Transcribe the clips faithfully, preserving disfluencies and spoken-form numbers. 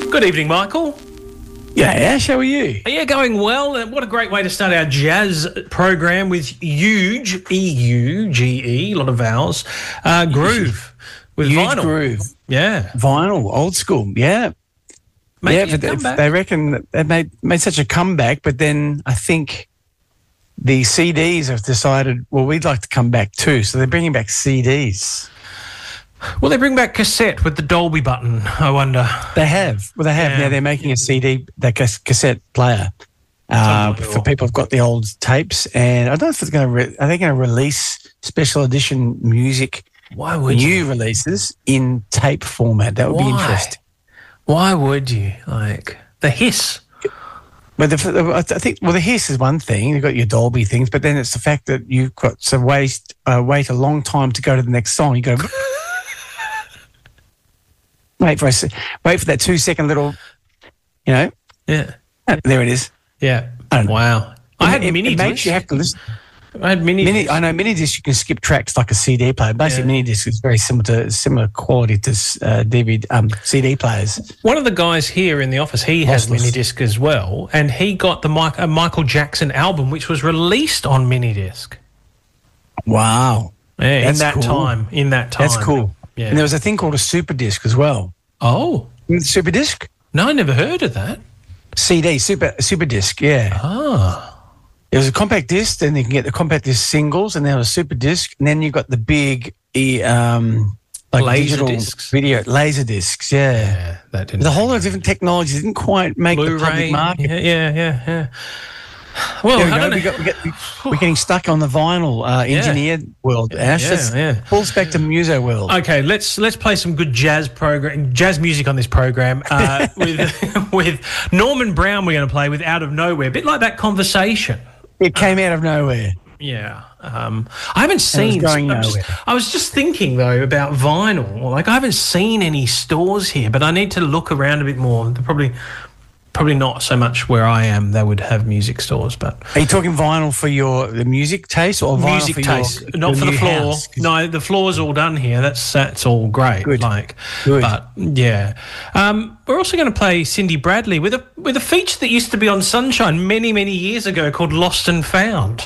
Good evening, Michael. Yeah, Ash, how are you? Yeah, going well. And what a great way to start our jazz program with huge, E U G E, a lot of vowels, uh, groove with Huge vinyl. groove. Yeah. Vinyl, old school, yeah. Making yeah, a but they, comeback. they reckon that they made, made such a comeback, but then I think the C Ds have decided, well, we'd like to come back too, so they're bringing back C Ds. Will they bring back cassette with the Dolby button, I wonder? They have. Well, they have. Yeah. Now they're making a C D, that cas- cassette player. Uh, Unbelievable. for people who've got the old tapes, and I don't know if it's going to. Re- are they going to release special edition music, Why would new you? releases in tape format? That would be Why? interesting. Why would you? Like, the hiss. But the, I think, well, the hiss is one thing. You've got your Dolby things, but then it's the fact that you've got to wait, uh, wait a long time to go to the next song. You go, wait for a, se- wait for that two second little, you know, Yeah. there it is. Yeah. I don't know. Wow. I had it, mini it makes discs. you have to listen. I had mini, Mini, I know mini disc you can skip tracks like a C D player. Basically, Yeah. mini disc is very similar to similar quality to uh, D V D, um, C D players. One of the guys here in the office, he has Lossless. mini disc as well, and he got the Mike, uh, Michael Jackson album, which was released on mini disc. Wow, Yeah, That's in that cool. time. In that time. that's cool. Yeah. And there was a thing called a super disc as well. Oh Super disc, no, I never heard of that. C D, super super disc. Yeah, Ah, it was a compact disc. Then you can get the compact disc singles, and then a super disc, and then you got the big e um like Laser digital discs? video laser discs. Yeah, yeah, that didn't. there's a whole lot of different technologies. Didn't quite make the Blu-ray. public market. Yeah, yeah, yeah. yeah. Well, There we I go. don't We know. got, we get, we're getting stuck on the vinyl uh, Yeah. engineered world, Ash. Yeah, That's yeah. full spectrum muso world. Okay, let's let's play some good jazz program, jazz music on this program uh, with with Norman Brown. We're going to play with Out of Nowhere, a bit like that conversation. It came out of nowhere. Yeah, um, I haven't seen. going I'm just- nowhere. I was just thinking though about vinyl. Like I haven't seen any stores here, but I need to look around a bit more. They're probably probably not so much where I am. They would have music stores, but Are you talking vinyl for your the music taste or vinyl music for taste, your, not your for the new floor. house? 'Cause- No, the floor's all done here. That's that's all great. Good. Like, Good. but yeah, um, we're also going to play Cindy Bradley with a with a feature that used to be on Sunshine many many years ago called Lost and Found.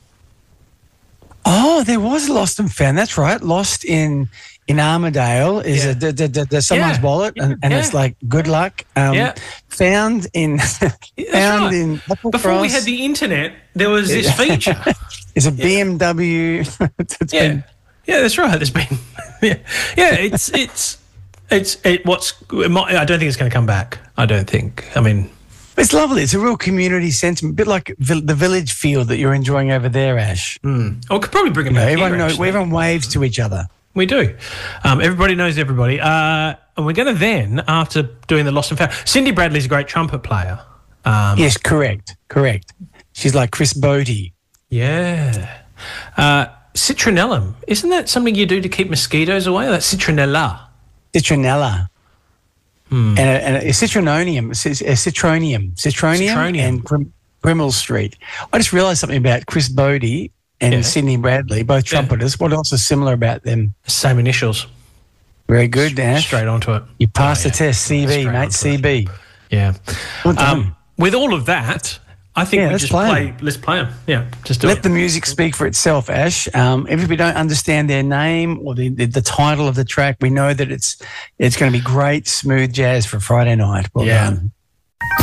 Oh, there was Lost and Found. That's right. Lost in in Armadale is Yeah. a, d- d- d- d- someone's Yeah. wallet, and, and it's Yeah. like good luck. Um, Yeah. Found in found right. in Applecross Before we had the internet, there was this feature. is a B M W. It's Yeah, been- yeah, that's right. There's been, yeah, yeah. It's it's it's it. What's it might, I don't think it's going to come back. I don't think. I mean, It's lovely. It's a real community sentiment, a bit like vil- the village feel that you're enjoying over there, Ash. I could probably bring it You know, back. everyone, here, knows, actually. everyone waves to each other. We do. Um, everybody knows everybody. Uh, and we're going to then, after doing the Lost and Found, Cindy Bradley's a great trumpet player. Um, Yes, correct, correct. She's like Chris Bodie. yeah. Uh, citronellum. Isn't that something you do to keep mosquitoes away? That's citronella. Citronella. Hmm. And, a, and a citrononium, ci- a citronium, citronium, Citronium. and Grim, Grimmel Street. I just realised something about Chris Bodie and Yeah. Sidney Bradley, both Yeah. trumpeters. What else is similar about them? Same initials. Very good, Ash. Straight onto it. You passed Oh, the yeah. test, C V, Straight mate, onto C it. B. Yeah. Well done. Um, with all of that, I think Yeah, we let's just play 'em. play. Let's play them. Yeah, just do Let it. the music speak for itself, Ash. Um, if we don't understand their name or the, the, the title of the track, we know that it's it's going to be great, smooth jazz for Friday night. Well Yeah. done.